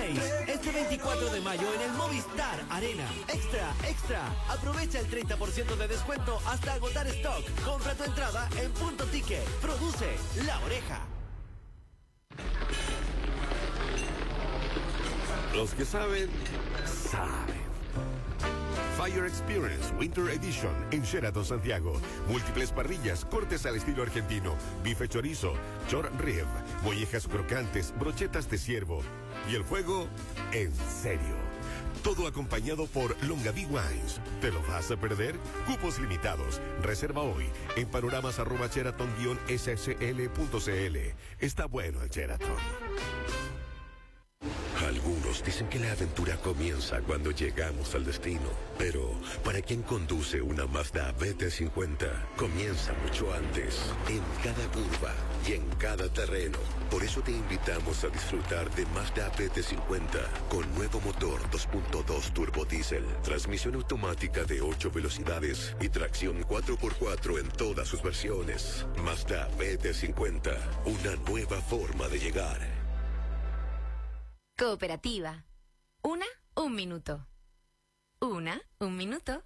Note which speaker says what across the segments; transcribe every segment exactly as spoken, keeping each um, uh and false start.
Speaker 1: Race, este veinticuatro de mayo en el Movistar Arena. Extra, extra. Aprovecha el treinta por ciento de descuento hasta agotar stock. Compra tu entrada en Punto Ticket. Produce La Oreja.
Speaker 2: Los que saben, saben. Fire Experience Winter Edition en Sheraton Santiago. Múltiples parrillas, cortes al estilo argentino, bife chorizo, short rib, mollejas crocantes, brochetas de ciervo. Y el fuego, en serio. Todo acompañado por Longaví Wines. ¿Te lo vas a perder? Cupos limitados. Reserva hoy en panoramas arroba sheraton guion s s l punto c l. Está bueno el Sheraton.
Speaker 3: Algunos dicen que la aventura comienza cuando llegamos al destino, pero para quien conduce una Mazda B T cincuenta, comienza mucho antes, en cada curva y en cada terreno. Por eso te invitamos a disfrutar de Mazda B T cincuenta con nuevo motor dos punto dos turbo diésel, transmisión automática de ocho velocidades y tracción cuatro por cuatro en todas sus versiones. Mazda B T cincuenta, una nueva forma de llegar.
Speaker 4: Cooperativa. Una, un minuto. Una, un minuto.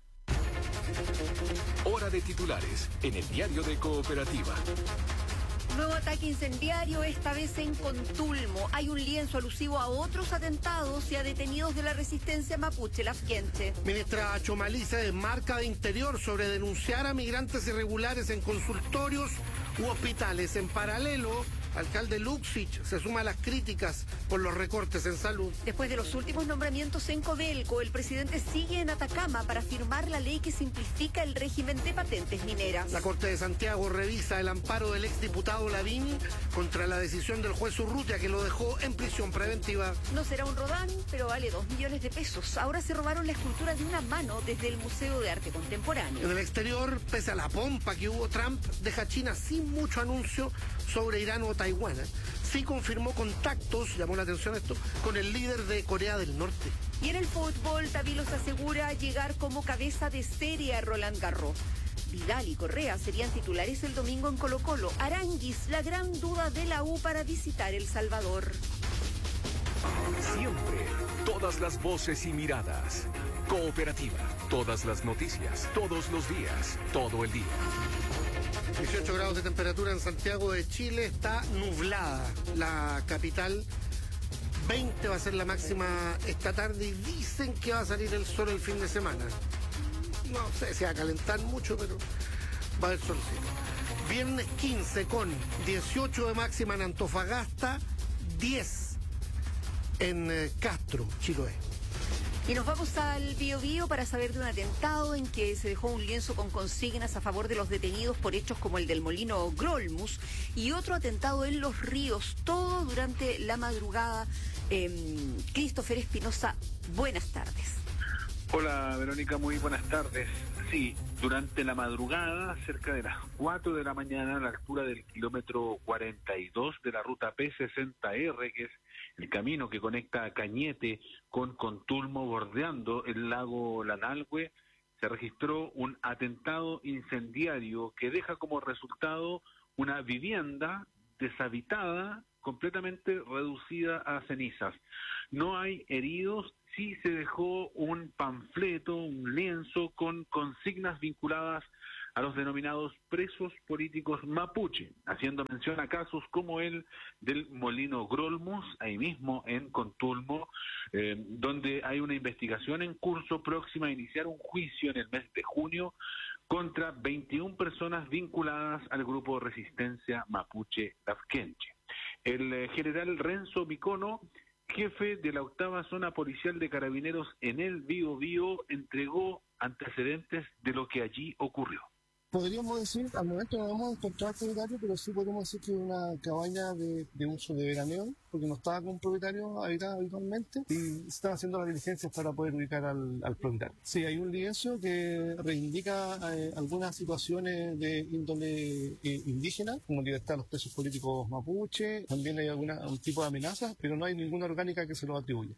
Speaker 5: Hora de titulares en el diario de Cooperativa.
Speaker 6: Nuevo ataque incendiario, esta vez en Contulmo. Hay un lienzo alusivo a otros atentados y a detenidos de la resistencia mapuche lafkenche.
Speaker 7: Ministra Chomalí se desmarca de Interior sobre denunciar a migrantes irregulares en consultorios u hospitales. En paralelo, alcalde Luxich se suma a las críticas por los recortes en salud.
Speaker 6: Después de los últimos nombramientos en Codelco, el presidente sigue en Atacama para firmar la ley que simplifica el régimen de patentes mineras.
Speaker 7: La Corte de Santiago revisa el amparo del exdiputado Lavín contra la decisión del juez Urrutia que lo dejó en prisión preventiva.
Speaker 6: No será un Rodán, pero vale dos millones de pesos. Ahora se robaron la escultura de una mano desde el Museo de Arte Contemporáneo.
Speaker 7: En el exterior, pese a la pompa que hubo, Trump deja a China sin mucho anuncio sobre Irán o Taiwán. Sí confirmó contactos, llamó la atención esto, con el líder de Corea del Norte.
Speaker 6: Y en el fútbol, Tavilos asegura llegar como cabeza de serie a Roland Garros. Vidal y Correa serían titulares el domingo en Colo-Colo. Aranguis, la gran duda de la U para visitar El Salvador.
Speaker 5: Siempre, todas las voces y miradas. Cooperativa, todas las noticias, todos los días, todo el día.
Speaker 7: dieciocho grados de temperatura en Santiago de Chile, está nublada la capital. veinte va a ser la máxima esta tarde y dicen que va a salir el sol el fin de semana. No sé si va a calentar mucho, pero va a haber solcito. Viernes quince con dieciocho de máxima en Antofagasta, diez en eh, Castro, Chiloé.
Speaker 6: Y nos vamos al Biobío para saber de un atentado en que se dejó un lienzo con consignas a favor de los detenidos por hechos como el del molino Grolmus y otro atentado en Los Ríos, todo durante la madrugada. Eh, Christopher Espinosa, buenas tardes.
Speaker 8: Hola Verónica, muy buenas tardes. Sí, durante la madrugada, cerca de las cuatro de la mañana, a la altura del kilómetro cuarenta y dos de la ruta P sesenta R, que es el camino que conecta a Cañete con Contulmo, bordeando el lago Lanalhue, se registró un atentado incendiario que deja como resultado una vivienda deshabitada, completamente reducida a cenizas. No hay heridos. Sí se dejó un panfleto, un lienzo con consignas vinculadas a los denominados presos políticos mapuche, haciendo mención a casos como el del molino Grolmus, ahí mismo en Contulmo, eh, donde hay una investigación en curso próxima a iniciar un juicio en el mes de junio contra veintiuna personas vinculadas al grupo de resistencia mapuche lafkenche. El eh, general Renzo Micono, jefe de la octava zona policial de carabineros en el Biobío, entregó antecedentes de lo que allí ocurrió.
Speaker 9: Podríamos decir, al momento no hemos encontrado propietario, pero sí podemos decir que es una cabaña de, de uso de veraneo, porque no estaba con propietario habitada habitualmente, y se están haciendo las diligencias para poder ubicar al, al propietario. Sí, hay un lienzo que reivindica eh, algunas situaciones de índole eh, indígena, como libertad a los presos políticos mapuche, también hay alguna, un tipo de amenazas, pero no hay ninguna orgánica que se lo atribuya.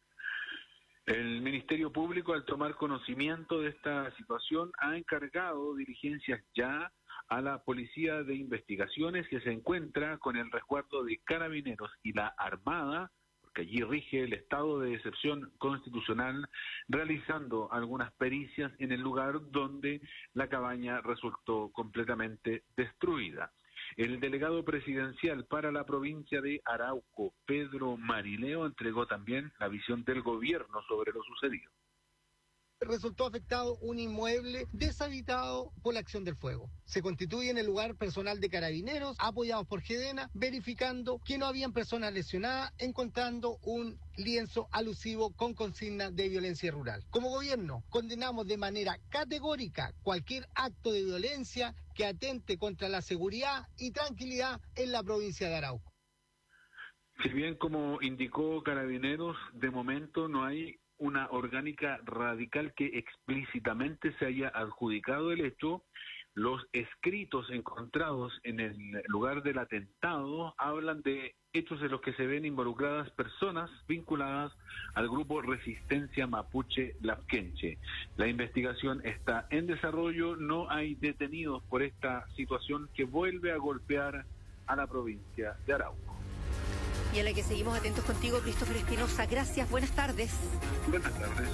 Speaker 8: El Ministerio Público, al tomar conocimiento de esta situación, ha encargado diligencias ya a la Policía de Investigaciones, que se encuentra con el resguardo de Carabineros y la Armada, que allí rige el estado de excepción constitucional, realizando algunas pericias en el lugar donde la cabaña resultó completamente destruida. El delegado presidencial para la provincia de Arauco, Pedro Marileo, entregó también la visión del gobierno sobre lo sucedido.
Speaker 10: Resultó afectado un inmueble deshabitado por la acción del fuego. Se constituye en el lugar personal de carabineros, apoyados por Gedena, verificando que no habían personas lesionadas, encontrando un lienzo alusivo con consigna de violencia rural. Como gobierno, condenamos de manera categórica cualquier acto de violencia que atente contra la seguridad y tranquilidad en la provincia de Arauco.
Speaker 8: Si bien, como indicó Carabineros, de momento no hay una orgánica radical que explícitamente se haya adjudicado el hecho, los escritos encontrados en el lugar del atentado hablan de hechos en los que se ven involucradas personas vinculadas al grupo Resistencia Mapuche Lafkenche. La investigación está en desarrollo, no hay detenidos por esta situación que vuelve a golpear a la provincia de Arauco.
Speaker 6: Y a la que seguimos atentos contigo, Christopher Espinosa. Gracias, buenas tardes.
Speaker 8: Buenas tardes.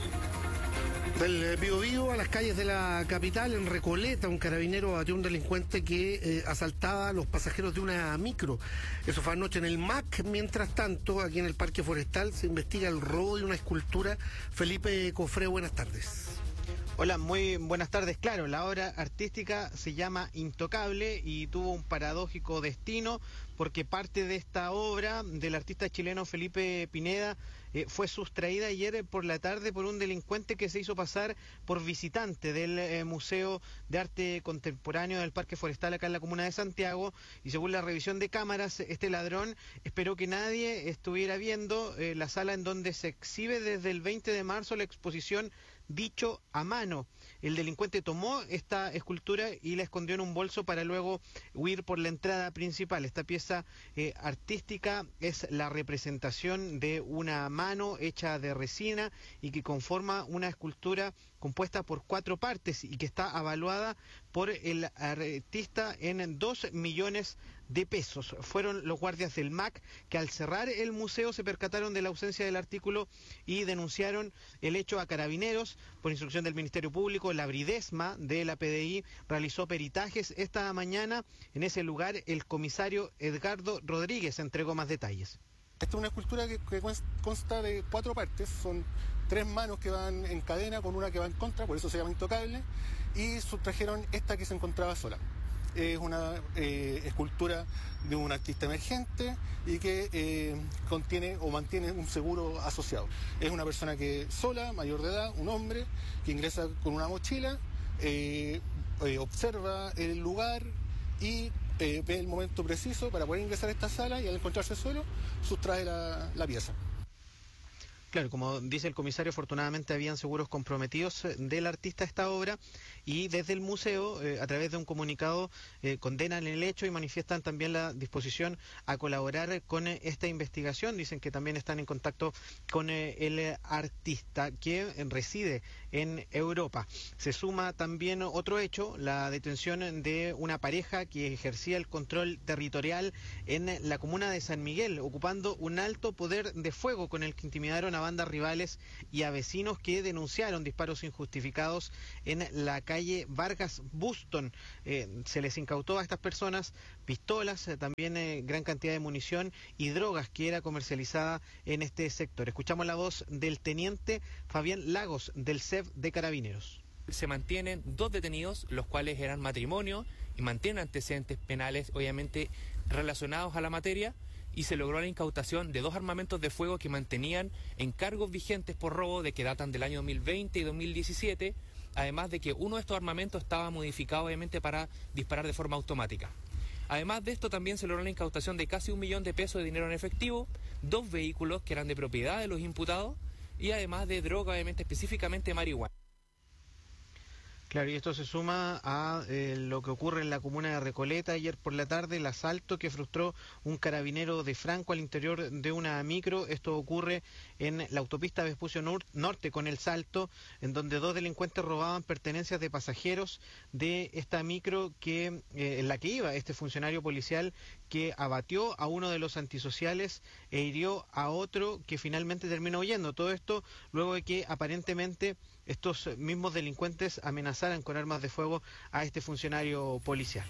Speaker 7: Del Biobío a las calles de la capital, en Recoleta, un carabinero batió a un delincuente que eh, asaltaba a los pasajeros de una micro. Eso fue anoche en el M A C. Mientras tanto, aquí en el Parque Forestal se investiga el robo de una escultura. Felipe Cofré, buenas tardes.
Speaker 11: Hola, muy buenas tardes. Claro, la obra artística se llama Intocable y tuvo un paradójico destino porque parte de esta obra del artista chileno Felipe Pineda eh, fue sustraída ayer por la tarde por un delincuente que se hizo pasar por visitante del eh, Museo de Arte Contemporáneo del Parque Forestal acá en la comuna de Santiago, y según la revisión de cámaras, este ladrón esperó que nadie estuviera viendo eh, la sala en donde se exhibe desde el veinte de marzo la exposición Dicho a Mano. El delincuente tomó esta escultura y la escondió en un bolso para luego huir por la entrada principal. Esta pieza eh, artística es la representación de una mano hecha de resina y que conforma una escultura compuesta por cuatro partes y que está avaluada por el artista en dos millones de pesos. Fueron los guardias del M A C que al cerrar el museo se percataron de la ausencia del artículo y denunciaron el hecho a Carabineros. Por instrucción del Ministerio Público, la Bridesma de la P D I realizó peritajes esta mañana. En ese lugar, el comisario Edgardo Rodríguez entregó más detalles.
Speaker 9: Esta es una escultura que, que consta de cuatro partes, son tres manos que van en cadena con una que va en contra, por eso se llama Intocable, y sustrajeron esta que se encontraba sola. Es una eh, escultura de un artista emergente y que eh, contiene o mantiene un seguro asociado. Es una persona que sola, mayor de edad, un hombre, que ingresa con una mochila, eh, eh, observa el lugar y eh, ve el momento preciso para poder ingresar a esta sala, y al encontrarse solo, sustrae la, la pieza.
Speaker 11: Claro, como dice el comisario, afortunadamente habían seguros comprometidos del artista esta obra, y desde el museo, eh, a través de un comunicado, eh, condenan el hecho y manifiestan también la disposición a colaborar con eh, esta investigación. Dicen que también están en contacto con eh, el artista que eh, reside en Europa. Se suma también otro hecho, la detención de una pareja que ejercía el control territorial en la comuna de San Miguel, ocupando un alto poder de fuego con el que intimidaron a bandas rivales y a vecinos que denunciaron disparos injustificados en la calle Vargas Buston. Eh, se les incautó a estas personas pistolas, eh, también eh, gran cantidad de munición y drogas que era comercializada en este sector. Escuchamos la voz del teniente Fabián Lagos del C E F de Carabineros.
Speaker 12: Se mantienen dos detenidos, los cuales eran matrimonio y mantienen antecedentes penales, obviamente relacionados a la materia, y se logró la incautación de dos armamentos de fuego que mantenían en cargos vigentes por robo de que datan del año dos mil veinte y dos mil diecisiete, además de que uno de estos armamentos estaba modificado obviamente para disparar de forma automática. Además de esto, también se logró la incautación de casi un millón de pesos de dinero en efectivo, dos vehículos que eran de propiedad de los imputados y además de droga, obviamente específicamente marihuana.
Speaker 11: Claro, y esto se suma a eh, lo que ocurre en la comuna de Recoleta ayer por la tarde, el asalto que frustró un carabinero de Franco al interior de una micro. Esto ocurre en la autopista Vespucio Norte con El Salto, en donde dos delincuentes robaban pertenencias de pasajeros de esta micro que eh, en la que iba este funcionario policial que abatió a uno de los antisociales e hirió a otro que finalmente terminó huyendo. Todo esto luego de que aparentemente estos mismos delincuentes amenazaran con armas de fuego a este funcionario policial.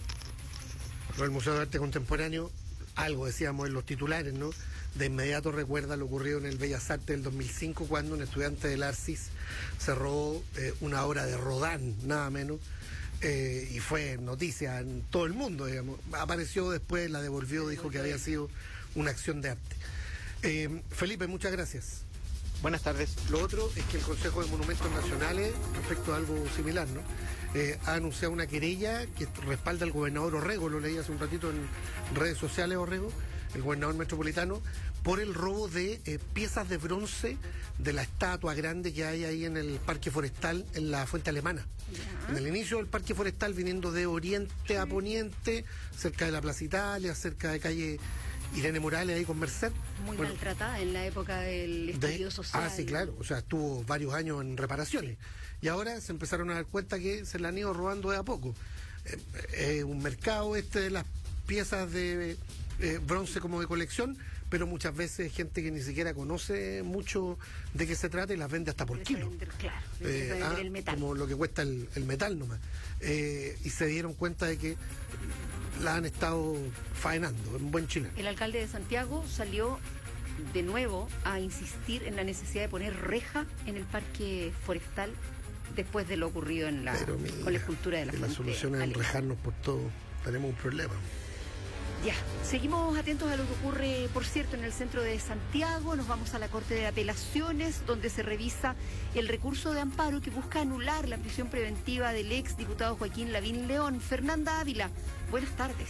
Speaker 7: El Museo de Arte Contemporáneo, algo decíamos en los titulares, ¿no? De inmediato recuerda lo ocurrido en el Bellas Artes del dos mil cinco, cuando un estudiante del Arcis se robó eh, una obra de Rodin, nada menos, eh, y fue noticia en todo el mundo, digamos. Apareció después, la devolvió, dijo que había sido una acción de arte. Eh, Felipe, muchas gracias.
Speaker 11: Buenas tardes.
Speaker 7: Lo otro es que el Consejo de Monumentos Nacionales, respecto a algo similar, ¿no? Eh, ha anunciado una querella que respalda al gobernador Orrego, lo leí hace un ratito en redes sociales, Orrego, el gobernador metropolitano, por el robo de eh, piezas de bronce de la estatua grande que hay ahí en el Parque Forestal, en la Fuente Alemana. Ya. En el inicio del Parque Forestal, viniendo de oriente a poniente, cerca de la Plaza Italia, cerca de calle Irene Morales, ahí con Merced.
Speaker 6: Muy
Speaker 7: bueno,
Speaker 6: maltratada en la época del estallido
Speaker 7: de,
Speaker 6: social.
Speaker 7: Ah, sí, claro. O sea, estuvo varios años en reparaciones. Y ahora se empezaron a dar cuenta que se la han ido robando de a poco. Es eh, eh, un mercado este de las piezas de eh, bronce como de colección, pero muchas veces gente que ni siquiera conoce mucho de qué se trata y las vende hasta por kilo.
Speaker 6: Vender, claro,
Speaker 7: eh, ah,
Speaker 6: el metal.
Speaker 7: Como lo que cuesta el, el metal nomás. Eh, y se dieron cuenta de que la han estado faenando, en buen chileno.
Speaker 6: El alcalde de Santiago salió de nuevo a insistir en la necesidad de poner reja en el Parque Forestal después de lo ocurrido en la, mira, con la escultura de la fuente.
Speaker 7: La solución es enrejarnos por todo. Tenemos un problema.
Speaker 6: Ya, seguimos atentos a lo que ocurre, por cierto, en el centro de Santiago. Nos vamos a la Corte de Apelaciones, donde se revisa el recurso de amparo que busca anular la prisión preventiva del ex diputado Joaquín Lavín León. Fernanda Ávila, buenas tardes.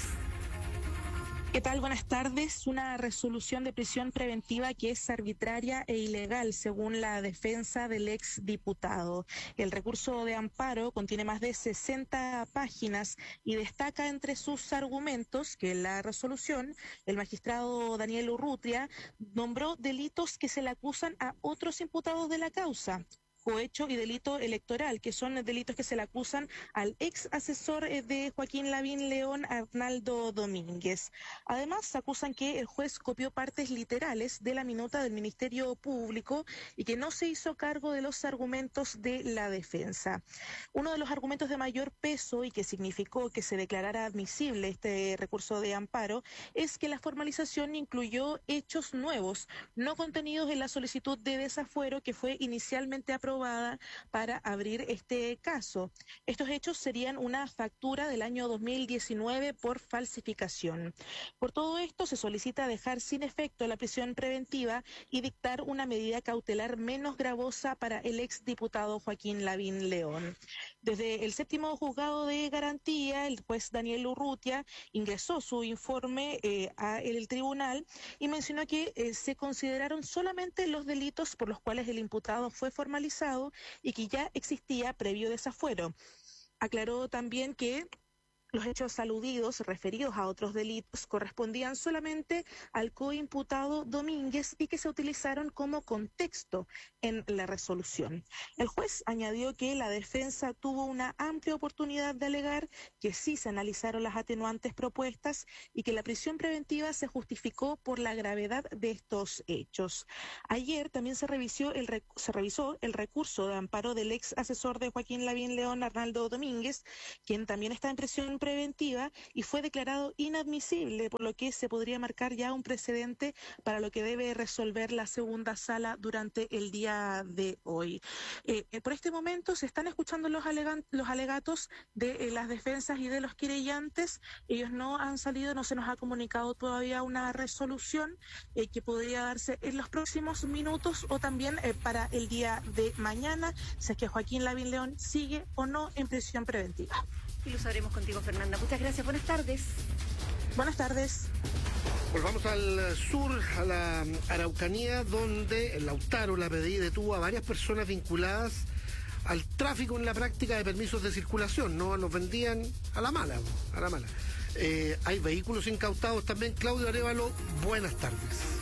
Speaker 13: ¿Qué tal? Buenas tardes. Una resolución de prisión preventiva que es arbitraria e ilegal, según la defensa del ex diputado. El recurso de amparo contiene más de sesenta páginas y destaca entre sus argumentos que en la resolución el magistrado Daniel Urrutia nombró delitos que se le acusan a otros imputados de la causa: cohecho y delito electoral, que son delitos que se le acusan al ex asesor de Joaquín Lavín León, Arnaldo Domínguez. Además, acusan que el juez copió partes literales de la minuta del Ministerio Público y que no se hizo cargo de los argumentos de la defensa. Uno de los argumentos de mayor peso y que significó que se declarara admisible este recurso de amparo es que la formalización incluyó hechos nuevos, no contenidos en la solicitud de desafuero que fue inicialmente aprobada para abrir este caso. Estos hechos serían una factura del año dos mil diecinueve por falsificación. Por todo esto, se solicita dejar sin efecto la prisión preventiva y dictar una medida cautelar menos gravosa para el exdiputado Joaquín Lavín León. Desde el séptimo juzgado de garantía, el juez Daniel Urrutia ingresó su informe eh, al tribunal y mencionó que eh, se consideraron solamente los delitos por los cuales el imputado fue formalizado y que ya existía previo desafuero. Aclaró también que los hechos aludidos, referidos a otros delitos, correspondían solamente al coimputado Domínguez y que se utilizaron como contexto en la resolución. El juez añadió que la defensa tuvo una amplia oportunidad de alegar que sí se analizaron las atenuantes propuestas y que la prisión preventiva se justificó por la gravedad de estos hechos. Ayer también se revisó el, rec- se revisó el recurso de amparo del ex asesor de Joaquín Lavín León, Arnaldo Domínguez, quien también está en prisión preventiva y fue declarado inadmisible, por lo que se podría marcar ya un precedente para lo que debe resolver la segunda sala durante el día de hoy. Eh, por este momento se están escuchando los, alegan- los alegatos de eh, las defensas y de los querellantes. Ellos no han salido, no se nos ha comunicado todavía una resolución eh, que podría darse en los próximos minutos o también eh, para el día de mañana, si es que Joaquín Lavín León sigue o no en prisión preventiva.
Speaker 6: Y lo sabremos contigo, Fernanda. Muchas gracias. Buenas tardes.
Speaker 13: Buenas tardes.
Speaker 7: Volvamos al sur, a la Araucanía, donde el Lautaro, la P D I, detuvo a varias personas vinculadas al tráfico en la práctica de permisos de circulación. No los vendían a la mala, a la mala. Eh, hay vehículos incautados también. Claudio Arévalo, buenas tardes.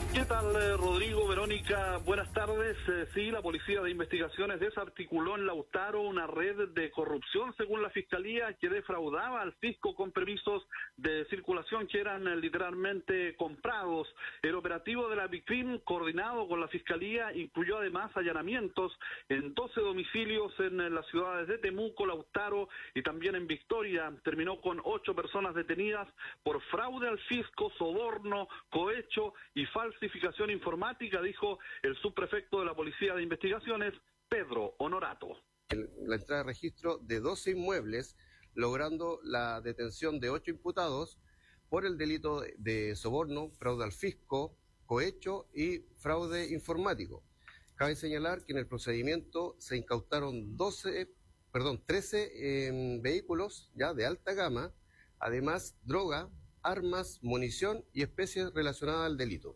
Speaker 8: ¿Qué tal, eh, Rodrigo, Verónica? Buenas tardes. Eh, sí, la Policía de Investigaciones desarticuló en Lautaro una red de corrupción, según la Fiscalía, que defraudaba al fisco con permisos de circulación que eran eh, literalmente comprados. El operativo de la Vicrim, coordinado con la Fiscalía, incluyó además allanamientos en doce domicilios en eh, las ciudades de Temuco, Lautaro y también en Victoria. Terminó con ocho personas detenidas por fraude al fisco, soborno, cohecho y falsificación informática, dijo el subprefecto de la Policía de Investigaciones, Pedro Honorato.
Speaker 14: El, la entrada de registro de doce inmuebles, logrando la detención de ocho imputados por el delito de, de soborno, fraude al fisco, cohecho y fraude informático. Cabe señalar que en el procedimiento se incautaron doce, perdón, trece eh, vehículos ya de alta gama, además droga, armas, munición y especies relacionadas al delito.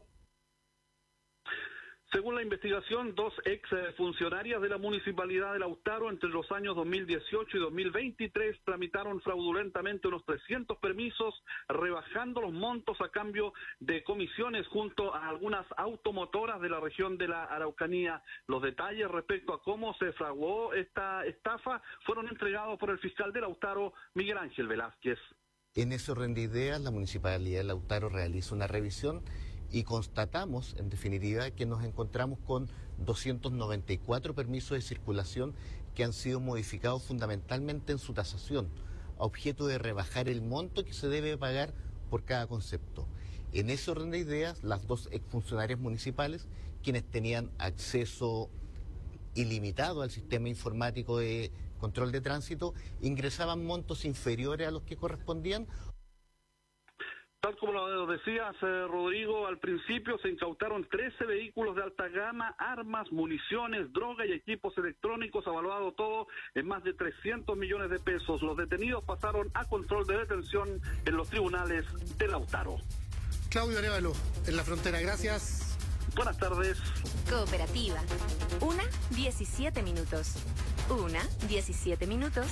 Speaker 8: Según la investigación, dos ex funcionarias de la Municipalidad de Lautaro entre los años dos mil dieciocho y dos mil veintitrés tramitaron fraudulentamente unos trescientos permisos, rebajando los montos a cambio de comisiones junto a algunas automotoras de la región de la Araucanía. Los detalles respecto a cómo se fraguó esta estafa fueron entregados por el fiscal de Lautaro, Miguel Ángel Velázquez.
Speaker 15: En ese orden de ideas, la Municipalidad de Lautaro realiza una revisión y constatamos, en definitiva, que nos encontramos con doscientos noventa y cuatro permisos de circulación que han sido modificados fundamentalmente en su tasación, a objeto de rebajar el monto que se debe pagar por cada concepto. En ese orden de ideas, las dos exfuncionarias municipales, quienes tenían acceso ilimitado al sistema informático de control de tránsito, ingresaban montos inferiores a los que correspondían.
Speaker 8: Tal como lo decías, eh, Rodrigo, al principio se incautaron trece vehículos de alta gama, armas, municiones, droga y equipos electrónicos, evaluado todo en más de trescientos millones de pesos. Los detenidos pasaron a control de detención en los tribunales de Lautaro.
Speaker 7: Claudio Arévalo, en la frontera, gracias.
Speaker 8: Buenas tardes.
Speaker 4: Cooperativa. Una, diecisiete minutos. Una, diecisiete minutos.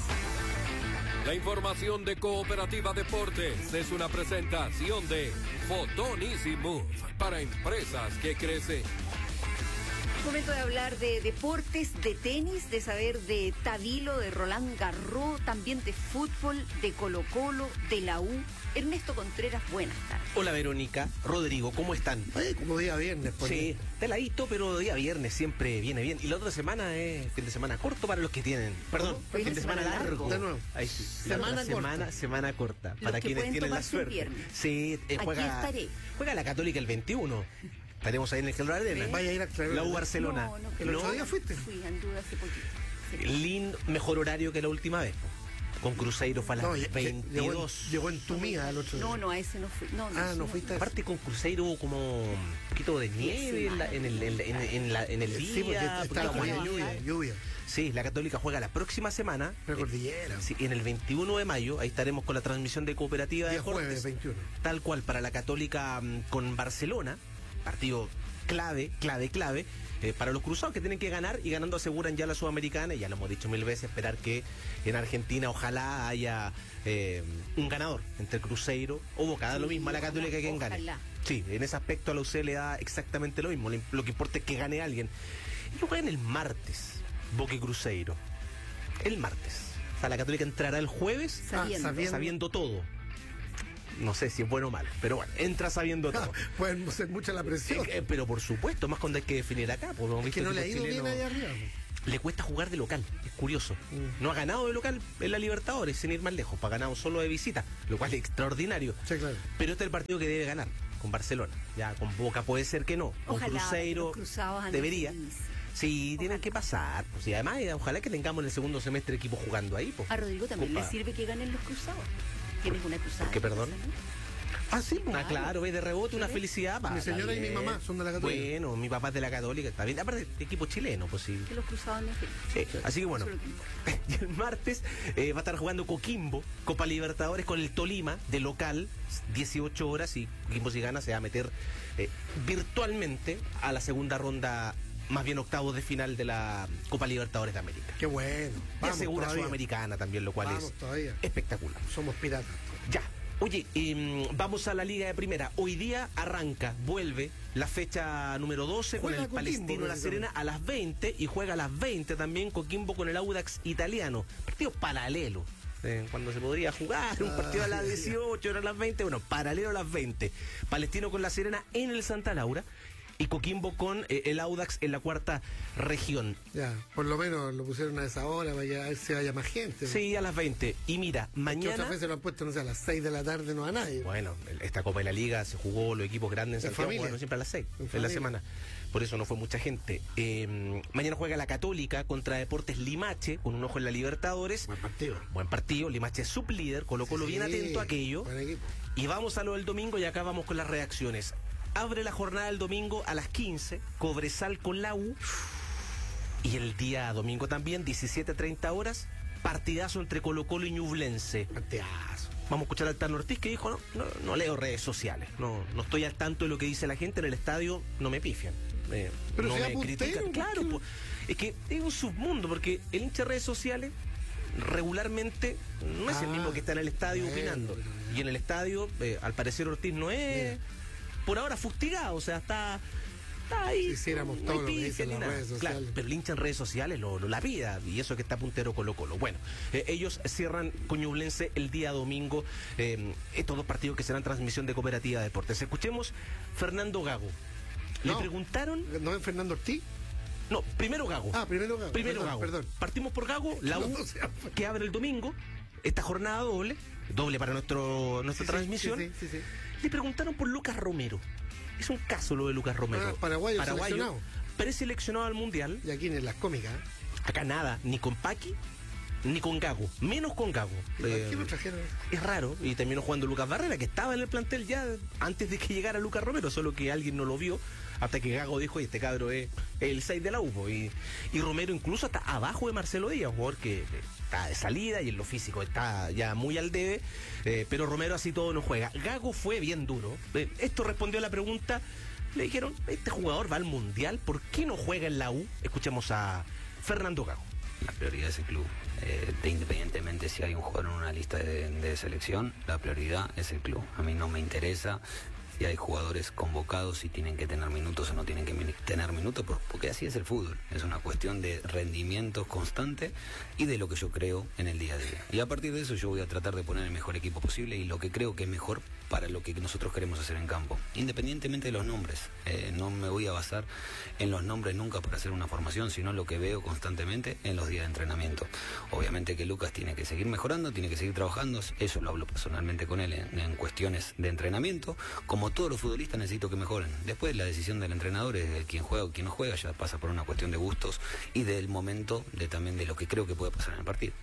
Speaker 16: La información de Cooperativa Deportes es una presentación de Fotón Easy Move para empresas que crecen.
Speaker 6: Momento de hablar de deportes, de tenis, de saber de Tabilo, de Roland Garros, también de fútbol, de Colo Colo, de la U. Ernesto Contreras, buenas tardes.
Speaker 17: Hola Verónica, Rodrigo, ¿cómo están?
Speaker 7: Eh, como día viernes. Pues.
Speaker 17: Sí, teladito, pero día viernes siempre viene bien. Y la otra semana es fin de semana corto para los que tienen. Perdón, fin, fin de semana, semana largo.
Speaker 7: De nuevo.
Speaker 17: Ahí sí.
Speaker 7: Semana corta.
Speaker 17: Semana, semana corta.
Speaker 6: Los
Speaker 17: para
Speaker 6: que
Speaker 17: quienes tienen la suerte.
Speaker 6: Viernes.
Speaker 17: Sí, eh, juega,
Speaker 6: Aquí estaré.
Speaker 17: Juega la Católica el veintiuno. Estaremos ahí en el Calor Arena.
Speaker 7: Vaya a ir a traer
Speaker 17: la U Barcelona.
Speaker 6: No, no,
Speaker 7: ¿El otro no, día fuiste?
Speaker 6: Fui, anduve hace poquito. Sí.
Speaker 17: Lindo, mejor horario que la última vez. Con Cruzeiro fue a las no, veintidós.
Speaker 7: Llegó en, llegó en tu mía al otro día.
Speaker 6: No, no, a ese no fui. No, no,
Speaker 7: ah, no fuiste.
Speaker 17: Aparte con Cruzeiro hubo como un poquito de nieve en, la, en, el, en, en, en, la, en el día.
Speaker 7: Sí, porque está la buena lluvia, lluvia.
Speaker 17: Sí, la Católica juega la próxima semana.
Speaker 7: Precordillera.
Speaker 17: Eh, sí, en el veintiuno de mayo, ahí estaremos con la transmisión de Cooperativa de Deportes.
Speaker 7: Jueves veintiuno.
Speaker 17: Tal cual para la Católica um, con Barcelona, partido clave, clave, clave. Eh, para los cruzados que tienen que ganar y ganando aseguran ya la Sudamericana, y ya lo hemos dicho mil veces, esperar que en Argentina ojalá haya eh, un ganador entre Cruzeiro o Boca, da sí, lo mismo a la Católica que quien gane. Sí, en ese aspecto a la U C le da exactamente lo mismo, lo que importa es que gane alguien. Y juegan el martes, Boca y Cruzeiro, el martes. O sea, la Católica entrará el jueves
Speaker 6: sabiendo,
Speaker 17: sabiendo, sabiendo todo. No sé si es bueno o malo, pero bueno, entra sabiendo todo.
Speaker 7: Pueden ser mucha la presión.
Speaker 17: Eh, pero por supuesto, más cuando hay que definir acá. Pues,
Speaker 7: es que no le ha ido bien allá arriba.
Speaker 17: Le cuesta jugar de local, es curioso. Mm. No ha ganado de local en la Libertadores, sin ir más lejos, ha ganado solo de visita, lo cual es extraordinario.
Speaker 7: Sí, claro.
Speaker 17: Pero este es el partido que debe ganar, con Barcelona. Ya con Boca puede ser que no, con
Speaker 6: ojalá,
Speaker 17: Cruzeiro debería. Sí, tienen que pasar. Pues, y además, ojalá que tengamos en el segundo semestre equipo jugando ahí. Pues.
Speaker 6: A Rodrigo también Copa. Le sirve que ganen los cruzados. ¿Tienes una cruzada?
Speaker 17: ¿Por qué, perdón?
Speaker 7: Ah, sí, pues.
Speaker 17: Ah, claro, ve de rebote una felicidad.
Speaker 7: Mi
Speaker 17: pa,
Speaker 7: señora y mi mamá son de la Católica.
Speaker 17: Bueno, mi papá es de la Católica, está bien. Aparte, de equipo chileno, pues sí.
Speaker 6: Que los cruzados no
Speaker 17: sí. Así que bueno, y el martes eh, va a estar jugando Coquimbo, Copa Libertadores con el Tolima, de local, dieciocho horas, y Coquimbo si gana se va a meter eh, virtualmente a la segunda ronda, más bien octavos de final de la Copa Libertadores de América.
Speaker 7: Qué bueno.
Speaker 17: Y asegura Sudamericana también, lo cual
Speaker 7: Vamos
Speaker 17: es
Speaker 7: todavía.
Speaker 17: espectacular.
Speaker 7: Somos piratas.
Speaker 17: Ya. Oye, eh, vamos a la Liga de Primera. Hoy día arranca, vuelve la fecha número doce con el Palestino La Serena a las veinte y juega a las veinte también Coquimbo con el Audax italiano. Partido paralelo. Eh, cuando se podría jugar un partido a las dieciocho, ahora a las veinte, bueno, paralelo a las veinte. Palestino con La Serena en el Santa Laura y Coquimbo con eh, el Audax en la cuarta región.
Speaker 7: Ya, por lo menos lo pusieron a esa hora para que a ver si haya más gente, ¿no?
Speaker 17: Sí, a las veinte. Y mira, mañana...
Speaker 7: Otras veces lo han puesto, no sé, a las seis de la tarde, no a nadie.
Speaker 17: Bueno, esta Copa de la Liga se jugó los equipos grandes en Santiago, jugaron siempre a las seis en, en la semana. Por eso no fue mucha gente. Eh, mañana juega la Católica contra Deportes Limache, con un ojo en la Libertadores.
Speaker 7: Buen partido.
Speaker 17: Buen partido. Limache es sublíder, Colo Colo sí, bien atento a aquello. Y vamos a lo del domingo y acá vamos con las reacciones. Abre la jornada del domingo a las quince, Cobresal con la U. Y el día domingo también, diecisiete treinta horas, partidazo entre Colo Colo y Ñublense.
Speaker 7: Partidazo.
Speaker 17: Vamos a escuchar al Tano Ortiz que dijo, no, no, no leo redes sociales, no, no estoy al tanto de lo que dice la gente en el estadio, no me pifian. Eh,
Speaker 7: Pero
Speaker 17: no
Speaker 7: sea
Speaker 17: me
Speaker 7: puntero,
Speaker 17: critican. Claro, po, es que es un submundo, porque el hincha de redes sociales regularmente no es ah, el mismo que está en el estadio bueno, opinando. Bueno, bueno. Y en el estadio, eh, al parecer Ortiz no es, Mira. por ahora fustigado, o sea, está... Ahí,
Speaker 7: si hiciéramos todo lo que dicen las redes sociales.
Speaker 17: Claro, pero el hincha en redes sociales lo, lo lapida, y eso que está puntero Colo Colo. Bueno, eh, ellos cierran con Ñublense el día domingo, eh, estos dos partidos que serán transmisión de Cooperativa de Deportes. Escuchemos Fernando Gago. Le
Speaker 7: no,
Speaker 17: preguntaron...
Speaker 7: ¿No es Fernando Ortiz?
Speaker 17: No, primero Gago.
Speaker 7: Ah, primero Gago.
Speaker 17: Primero
Speaker 7: perdón,
Speaker 17: Gago.
Speaker 7: Perdón.
Speaker 17: Partimos por Gago, la U, no, sea... que abre el domingo, esta jornada doble, doble para nuestro nuestra sí, transmisión.
Speaker 7: Sí, sí, sí, sí.
Speaker 17: Le preguntaron por Lucas Romero. Es un caso lo de Lucas Romero.
Speaker 7: Ah, paraguayo,
Speaker 17: paraguayo
Speaker 7: seleccionado.
Speaker 17: Preseleccionado al Mundial.
Speaker 7: Y aquí en las cómicas.
Speaker 17: Acá nada, ni con Paqui, ni con Gago. Menos con Gago.
Speaker 7: Eh, ¿Qué lo trajeron?
Speaker 17: Es raro. Y terminó jugando Lucas Barrera, que estaba en el plantel ya antes de que llegara Lucas Romero, solo que alguien no lo vio. Hasta que Gago dijo, y este cabro es el seis de la U. Y, y Romero incluso está abajo de Marcelo Díaz, un jugador que está de salida y en lo físico está ya muy al debe. Eh, pero Romero así todo no juega. Gago fue bien duro. Eh, esto respondió a la pregunta. Le dijeron, este jugador va al Mundial, ¿por qué no juega en la U? Escuchemos a Fernando Gago.
Speaker 18: La prioridad es el club. Eh, de independientemente si hay un jugador en una lista de, de selección, la prioridad es el club. A mí no me interesa si hay jugadores convocados y tienen que tener minutos o no tienen que tener minutos, porque así es el fútbol. Es una cuestión de rendimiento constante y de lo que yo creo en el día a día. Y a partir de eso yo voy a tratar de poner el mejor equipo posible y lo que creo que es mejor para lo que nosotros queremos hacer en campo, independientemente de los nombres. Eh, no me voy a basar en los nombres nunca para hacer una formación, sino lo que veo constantemente en los días de entrenamiento. Obviamente que Lucas tiene que seguir mejorando, tiene que seguir trabajando, eso lo hablo personalmente con él en, en cuestiones de entrenamiento. Como todos los futbolistas necesito que mejoren. Después la decisión del entrenador es de quién juega o quién no juega, ya pasa por una cuestión de gustos y del momento de también de lo que creo que puede pasar en el partido.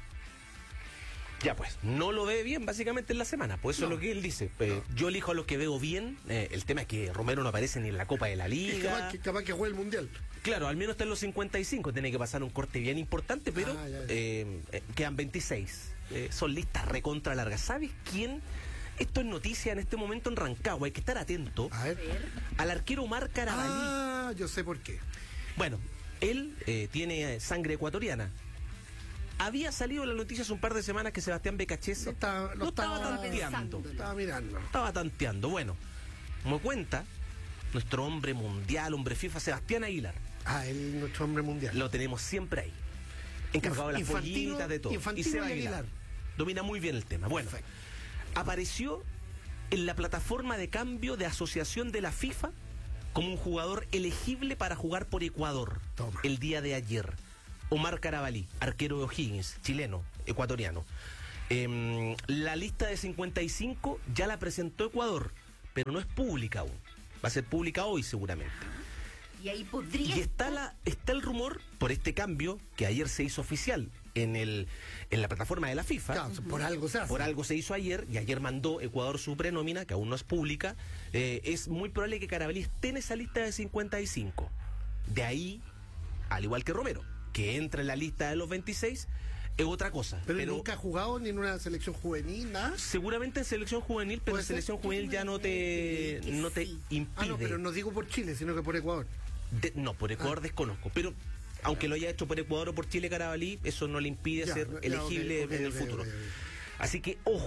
Speaker 17: Ya pues, no lo ve bien básicamente en la semana, pues eso no. es lo que él dice. Eh, no. Yo elijo a lo que veo bien, eh, el tema es que Romero no aparece ni en la Copa de la Liga.
Speaker 7: Es capaz que, capaz que juegue el Mundial.
Speaker 17: Claro, al menos está en los cincuenta y cinco, tiene que pasar un corte bien importante, pero ah, ya, ya. Eh, eh, quedan veintiséis. Eh, son listas recontra largas. ¿Sabes quién? Esto es noticia en este momento en Rancagua, hay que estar atento
Speaker 7: a ver.
Speaker 17: al arquero Omar Carabalí.
Speaker 7: Ah, yo sé por qué.
Speaker 17: Bueno, él eh, tiene sangre ecuatoriana. Había salido en las noticias un par de semanas que Sebastián Becachese
Speaker 7: no estaba, no
Speaker 17: no estaba,
Speaker 7: estaba
Speaker 17: tanteando.
Speaker 7: Estaba mirando.
Speaker 17: Estaba tanteando. Bueno, como cuenta nuestro hombre mundial, hombre FIFA, Sebastián Aguilar.
Speaker 7: Ah, él, nuestro hombre mundial.
Speaker 17: Lo tenemos siempre ahí. Encargado de las pollitas, de todo.
Speaker 7: Y
Speaker 17: Seba
Speaker 7: Aguilar.
Speaker 17: Aguilar. Domina muy bien el tema. Bueno, perfecto. Apareció en la plataforma de cambio de asociación de la FIFA como un jugador elegible para jugar por Ecuador.
Speaker 7: Toma.
Speaker 17: El día de ayer. Omar Carabalí, arquero de O'Higgins, chileno, ecuatoriano. Eh, la lista de cincuenta y cinco ya la presentó Ecuador, pero no es pública aún. Va a ser pública hoy seguramente.
Speaker 6: Y ahí podría...
Speaker 17: Y está, la, está el rumor por este cambio que ayer se hizo oficial en el en la plataforma de la FIFA.
Speaker 7: Claro, uh-huh. Por algo se hace.
Speaker 17: Por algo se hizo ayer, y ayer mandó Ecuador su prenómina, que aún no es pública. Eh, es muy probable que Carabalí esté en esa lista de cincuenta y cinco. De ahí, al igual que Romero, que entra en la lista de los veintiséis, es otra cosa.
Speaker 7: Pero, pero nunca ha jugado ni en una selección juvenil, nada.
Speaker 17: Seguramente en selección juvenil, pero en selección juvenil ya no te, no te impide.
Speaker 7: Ah, no, pero no digo por Chile, sino que por Ecuador.
Speaker 17: De, no, por Ecuador ah. desconozco, pero aunque lo haya hecho por Ecuador o por Chile, Carabalí, eso no le impide ya, ser ya, elegible okay, okay, en el okay, futuro. Okay, okay. Así que, ojo,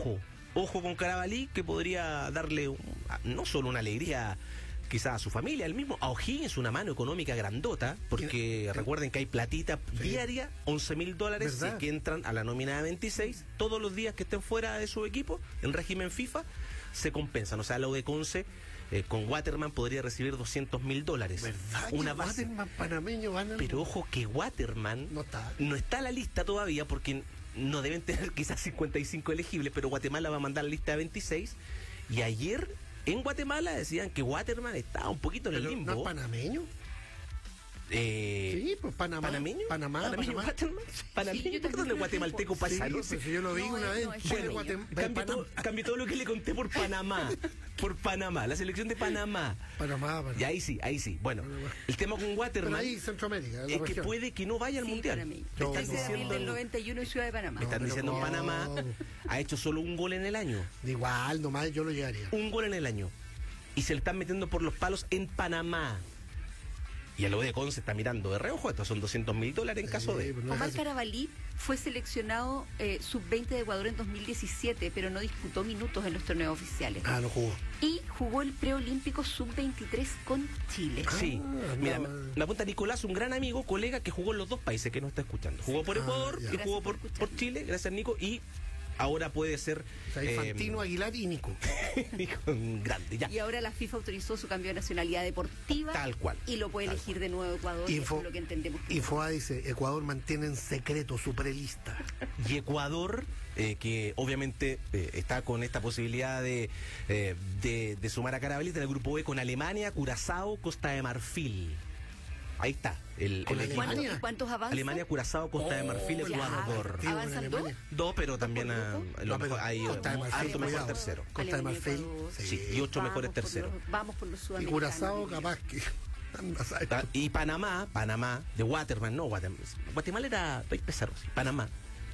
Speaker 17: ojo con Carabalí, que podría darle un, no solo una alegría quizás a su familia, el mismo, a O'Higgins una mano económica grandota, porque ¿Qué? recuerden que hay platita sí. diaria, once mil dólares, si que entran a la nómina de veintiséis, todos los días que estén fuera de su equipo, en régimen FIFA, se compensan. O sea, la U de Conce, eh, con Waterman podría recibir doscientos mil dólares.
Speaker 7: ¿Verdad?
Speaker 17: Una base.
Speaker 7: Waterman panameño van a...
Speaker 17: Pero ojo que Waterman
Speaker 7: no está.
Speaker 17: no está en la lista todavía, porque no deben tener quizás cincuenta y cinco elegibles, pero Guatemala va a mandar la lista de veintiséis, y ayer en Guatemala decían que Waterman estaba un poquito en el limbo.
Speaker 7: ¿No es panameño?
Speaker 17: Eh,
Speaker 7: sí, pues Panamá.
Speaker 17: ¿Panameño?
Speaker 7: Panamá,
Speaker 17: ¿Panameño
Speaker 7: Panamá.
Speaker 17: Waterman? ¿Panameño?
Speaker 6: Sí,
Speaker 17: ¿Por dónde guatemalteco pasa?
Speaker 7: Sí, pues yo lo vi
Speaker 6: no,
Speaker 7: una
Speaker 6: no,
Speaker 7: vez.
Speaker 6: no, es
Speaker 7: Bueno,
Speaker 6: panameño.
Speaker 17: Cambio todo, cambio todo lo que le conté por Panamá. Por Panamá, la selección de Panamá.
Speaker 7: Panamá, Panamá.
Speaker 17: Y ahí sí, ahí sí. Bueno, el tema con Waterman
Speaker 7: ahí Centroamérica,
Speaker 17: es que puede que no vaya al
Speaker 6: sí,
Speaker 17: Mundial.
Speaker 6: Para mí.
Speaker 17: Me
Speaker 6: No,
Speaker 17: están
Speaker 6: no.
Speaker 17: diciendo
Speaker 6: del noventa y uno y Ciudad de Panamá.
Speaker 17: Me están
Speaker 7: no,
Speaker 17: diciendo
Speaker 7: no.
Speaker 17: Panamá ha hecho solo un gol en el año.
Speaker 7: Igual, nomás yo lo llegaría.
Speaker 17: Un gol en el año. Y se le están metiendo por los palos en Panamá. Y a lo de Conce está mirando de reojo, estos son doscientos mil dólares en caso de...
Speaker 7: Pues no
Speaker 6: Omar Carabalí fue seleccionado eh, sub veinte de Ecuador en dos mil diecisiete, pero no disputó minutos en los torneos oficiales.
Speaker 7: Ah, no jugó.
Speaker 6: Y jugó el preolímpico sub veintitrés con Chile.
Speaker 17: Sí,
Speaker 7: Ah,
Speaker 17: mira,
Speaker 7: no.
Speaker 17: me, me apunta Nicolás, un gran amigo, colega que jugó en los dos países, que nos está escuchando. Jugó por
Speaker 7: Ah,
Speaker 17: Ecuador
Speaker 7: ya.
Speaker 17: y jugó
Speaker 6: Gracias
Speaker 17: por,
Speaker 6: por
Speaker 17: por Chile, gracias Nico, y ahora puede ser...
Speaker 7: O sea, Infantino,
Speaker 17: eh,
Speaker 7: Aguilar y Nico.
Speaker 17: Nico, grande, ya.
Speaker 6: Y ahora la FIFA autorizó su cambio de nacionalidad deportiva.
Speaker 17: Tal cual.
Speaker 6: Y lo puede
Speaker 17: Tal
Speaker 6: elegir de nuevo Ecuador,
Speaker 7: Info-
Speaker 6: y eso es lo que entendemos. Que
Speaker 7: Infoa dice, Ecuador mantiene en secreto su prelista.
Speaker 17: Y Ecuador, eh, que obviamente eh, está con esta posibilidad de, eh, de, de sumar a Carabalí en el grupo B con Alemania, Curazao, Costa de Marfil. Ahí está. El,
Speaker 7: ¿Con
Speaker 17: el equipo.
Speaker 7: Alemania?
Speaker 6: ¿Cuántos, ¿Cuántos avanzan?
Speaker 17: Alemania, Curazao, Costa de Marfil,
Speaker 6: Oh, ya.
Speaker 17: Ecuador.
Speaker 7: Digo, en
Speaker 6: ¿Avanzan dos?
Speaker 7: Alemania.
Speaker 17: Dos, pero también
Speaker 6: ¿Por
Speaker 17: a,
Speaker 6: grupo?
Speaker 17: lo
Speaker 7: No, pero
Speaker 17: mejor, hay
Speaker 7: Costa de Marfil,
Speaker 17: harto mejor
Speaker 7: cuidado.
Speaker 17: tercero.
Speaker 7: Costa de
Speaker 6: Alemania,
Speaker 7: Marfil.
Speaker 6: Ecuador.
Speaker 17: Sí, y ocho
Speaker 6: Vamos
Speaker 17: mejores
Speaker 6: por
Speaker 17: terceros.
Speaker 6: los- vamos por los
Speaker 7: Y
Speaker 6: sudamericanos.
Speaker 7: Curazao, capaz que... anda a saber.
Speaker 17: Ta- Y Panamá, Panamá, de Waterman, no, Guatemala, Guatemala era país pesado, sí, Panamá.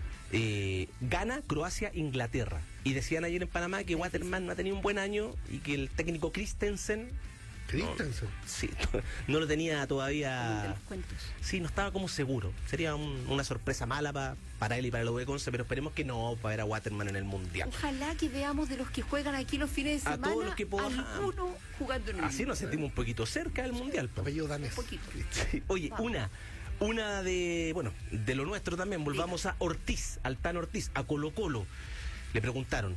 Speaker 17: Eh, gana Croacia, Inglaterra. Y decían ayer en Panamá que Waterman no ha tenido un buen año y que el técnico Christensen
Speaker 7: Christensen.
Speaker 17: sí, no lo tenía
Speaker 6: De
Speaker 17: todavía.
Speaker 6: los cuentos.
Speaker 17: Sí, no estaba como seguro. Sería un- una sorpresa mala pa- para él y para el U de Conce, pero esperemos que no para ver a Waterman en el Mundial.
Speaker 6: Ojalá que veamos de los que juegan aquí los fines de
Speaker 17: A
Speaker 6: semana
Speaker 17: todos los que podamos.
Speaker 6: alguno jugando en el
Speaker 17: Así nos sentimos un poquito cerca del Mundial. po.
Speaker 7: Apellido danés.
Speaker 6: poquito.
Speaker 17: Sí, oye,
Speaker 6: Vamos.
Speaker 17: una, una de, bueno, de lo nuestro también, volvamos a Ortiz, al Tan Ortiz, a Colo Colo. Le preguntaron,